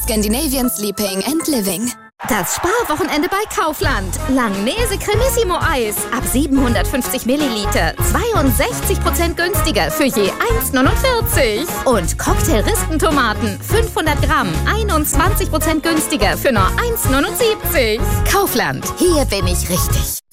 Scandinavian Sleeping and Living. Das Sparwochenende bei Kaufland. Langnese Cremissimo Eis ab 750 Milliliter. 62% günstiger für je 1,49. Und Cocktail-Rispentomaten 500 Gramm. 21% günstiger für nur 1,79. Kaufland. Hier bin ich richtig.